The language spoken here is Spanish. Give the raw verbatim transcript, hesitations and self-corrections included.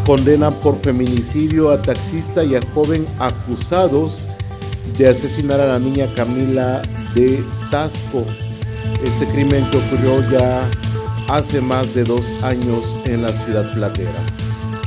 Condenan por feminicidio a taxista y a joven acusados de asesinar a la niña Camila de Tasco. Este crimen que ocurrió ya hace más de dos años en la ciudad platera.